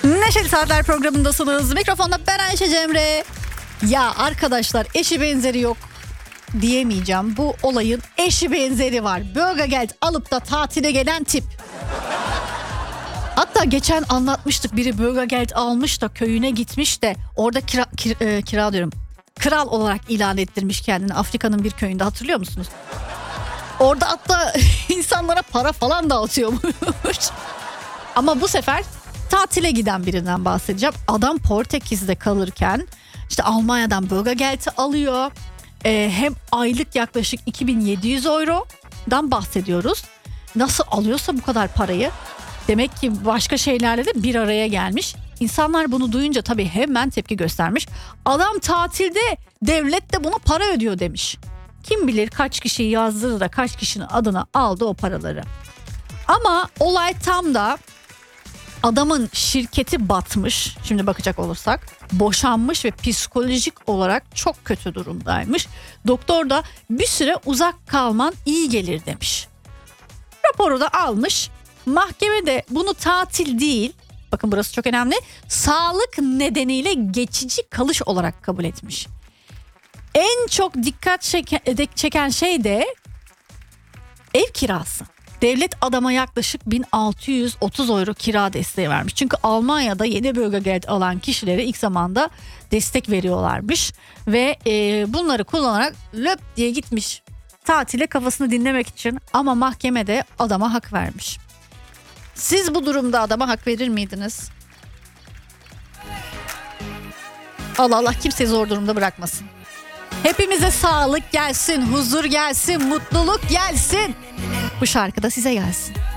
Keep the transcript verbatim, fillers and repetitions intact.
Neşeli Saatler programındasınız. Mikrofonda ben Ayşe Cemre. Ya arkadaşlar, eşi benzeri yok diyemeyeceğim. Bu olayın eşi benzeri var. Börgegeld alıp da tatile gelen tip. Hatta geçen anlatmıştık, biri Börgegeld almış da köyüne gitmiş de orada kira, kira, e, kira diyorum. Kral olarak ilan ettirmiş kendini Afrika'nın bir köyünde, hatırlıyor musunuz? Orada hatta insanlara para falan dağıtıyormuş. Ama bu sefer tatile giden birinden bahsedeceğim. Adam Portekiz'de kalırken işte Almanya'dan Börgegeld'i alıyor. Ee, hem aylık yaklaşık iki bin yedi yüz eurodan bahsediyoruz. Nasıl alıyorsa bu kadar parayı, demek ki başka şeylerle de bir araya gelmiş. İnsanlar bunu duyunca tabii hemen tepki göstermiş. Adam tatilde, devlet de buna para ödüyor demiş. Kim bilir kaç kişiyi yazdırdı da kaç kişinin adına aldı o paraları. Ama olay tam da adamın şirketi batmış. Şimdi bakacak olursak boşanmış ve psikolojik olarak çok kötü durumdaymış. Doktor da bir süre uzak kalman iyi gelir demiş. Raporu da almış. Mahkeme de bunu tatil değil, bakın burası çok önemli, sağlık nedeniyle geçici kalış olarak kabul etmiş. En çok dikkat çeken şey de ev kirası. Devlet adama yaklaşık bin altı yüz otuz euro kira desteği vermiş. Çünkü Almanya'da yeni Börgegeld alan kişilere ilk zamanda destek veriyorlarmış. Ve e, bunları kullanarak löp diye gitmiş tatile kafasını dinlemek için, ama mahkeme de adama hak vermiş. Siz bu durumda adama hak verir miydiniz? Allah Allah kimseyi zor durumda bırakmasın. Hepimize sağlık gelsin, huzur gelsin, mutluluk gelsin. Bu şarkı da size gelsin.